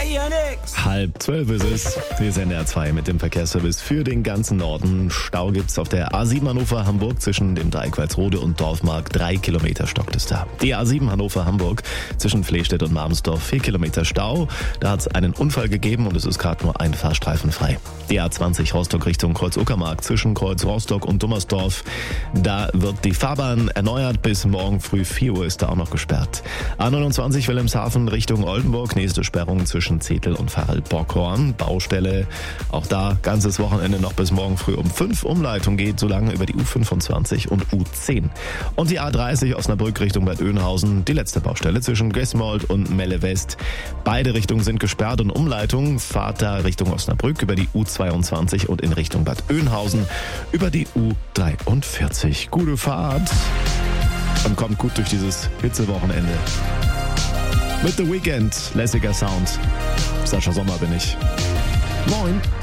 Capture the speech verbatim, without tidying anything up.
ja nix. Halb zwölf ist es. Hier ist N D R zwei mit dem Verkehrsservice für den ganzen Norden. Stau gibt's auf der A sieben Hannover-Hamburg zwischen dem Dreieck Walsrode und Dorfmark. Drei Kilometer stockt es da. Die A sieben Hannover-Hamburg zwischen Flehstedt und Marmsdorf. Vier Kilometer Stau. Da hat's einen Unfall gegeben und es ist gerade nur ein Fahrstreifen frei. Die A zwanzig Rostock Richtung Kreuz-Uckermark zwischen Kreuz Rostock und Dummersdorf. Da wird die Fahrbahn erneuert. Bis morgen früh vier Uhr ist da auch noch gesperrt. A neunundzwanzig Wilhelmshaven Richtung Oldenburg. Nächste Sperrung zwischen Zetel und Farel-Bockhorn. Baustelle. Auch da ganzes Wochenende noch bis morgen früh um fünf. Umleitung geht so lange über die U fünfundzwanzig und U zehn. Und die A dreißig Osnabrück Richtung Bad Oeynhausen. Die letzte Baustelle zwischen Gesmold und Melle West. Beide Richtungen sind gesperrt und Umleitung. Fahrt da Richtung Osnabrück über die U zweiundzwanzig und in Richtung Bad Oeynhausen über die U dreiundvierzig. Gute Fahrt und kommt gut durch dieses Hitzewochenende. Mit The Weeknd, lässiger Sound. Sascha Sommer bin ich. Moin.